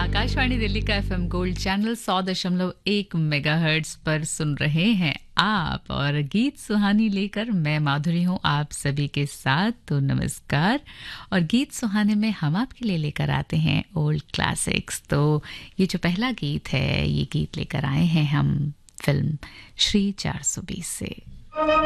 आकाशवाणी दिल्ली का FM gold channel 100.1 megahertz पर सुन रहे हैं आप, और गीत सुहानी लेकर मैं माधुरी हूं आप सभी के साथ। तो नमस्कार। और गीत सुहाने में हम आपके लिए लेकर आते हैं ओल्ड क्लासिक्स। तो ये जो पहला गीत है, ये गीत लेकर आए हैं हम फिल्म श्री 420 से।